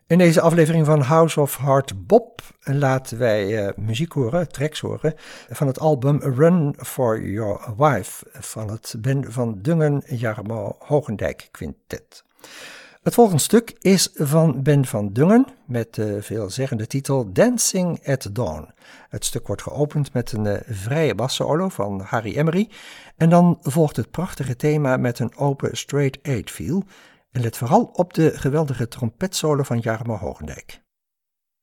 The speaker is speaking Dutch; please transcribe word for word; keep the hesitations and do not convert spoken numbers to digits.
In deze aflevering van House of Hard Bop laten wij uh, muziek horen, tracks horen, van het album A Run for Your Wife van het Ben van Dungen Jarmo Hogendijk Quintet. Het volgende stuk is van Ben van Dungen met de veelzeggende titel Dancing at Dawn. Het stuk wordt geopend met een uh, vrije bassolo van Harry Emery en dan volgt het prachtige thema met een open straight eight feel. En let vooral op de geweldige trompetsolo van Jarmo Hogendijk.